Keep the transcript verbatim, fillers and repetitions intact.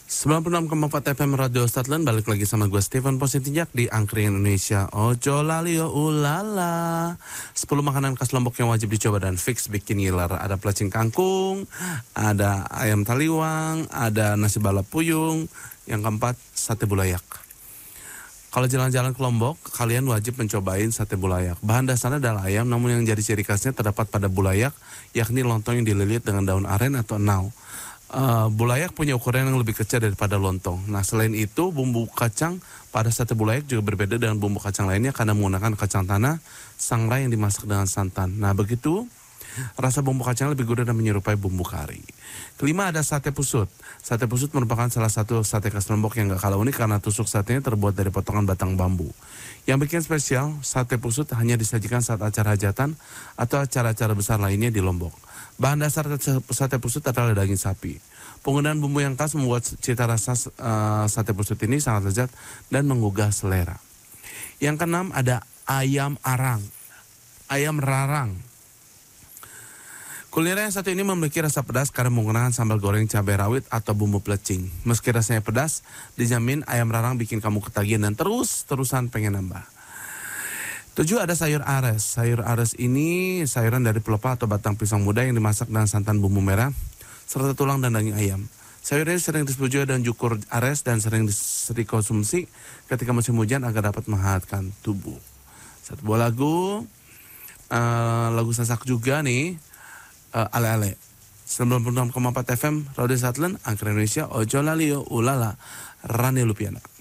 sembilan puluh enam koma empat F M Radio Statland, balik lagi sama gue Steven Posintinjak di Angkring Indonesia. Ojo lalio ulala. sepuluh makanan khas Lombok yang wajib dicoba dan fix bikin ngiler. Ada pelecing kangkung, ada ayam taliwang, ada nasi balap puyung. Yang keempat, sate bulayak. Kalau jalan-jalan ke Lombok, kalian wajib mencobain sate bulayak. Bahan dasarnya adalah ayam, namun yang jadi ciri khasnya terdapat pada bulayak, yakni lontong yang dililit dengan daun aren atau enau. Uh, bulayak punya ukuran yang lebih kecil daripada lontong. Nah, selain itu, bumbu kacang pada sate bulayak juga berbeda dengan bumbu kacang lainnya karena menggunakan kacang tanah, sangrai yang dimasak dengan santan. Nah, begitu rasa bumbu kacang lebih gurih dan menyerupai bumbu kari. Kelima, ada sate pusut. Sate pusut merupakan salah satu sate khas Lombok yang gak kalah unik karena tusuk satenya terbuat dari potongan batang bambu. Yang bikin spesial, sate pusut hanya disajikan saat acara hajatan atau acara-acara besar lainnya di Lombok. Bahan dasar sate pusut adalah daging sapi. Penggunaan bumbu yang khas membuat cita rasa uh, sate pusut ini sangat lezat dan menggugah selera. Yang keenam, ada ayam arang, ayam rarang. Kuliner yang satu ini memiliki rasa pedas karena menggunakan sambal goreng cabai rawit atau bumbu pelecing. Meski rasanya pedas, dijamin ayam rarang bikin kamu ketagihan dan terus-terusan pengen nambah. Tujuh, ada sayur ares. Sayur ares ini sayuran dari pelepah atau batang pisang muda yang dimasak dengan santan bumbu merah, serta tulang dan daging ayam. Sayur ini sering disebut dan jukur ares dan sering dikonsumsi ketika musim hujan agar dapat menghangatkan tubuh. Satu buah lagu, uh, lagu Sasak juga nih. Uh, ale-ale sembilan puluh enam koma empat F M Radio Statland, Angkring Indonesia. Ojo lalio ulala. Rani Lupiana.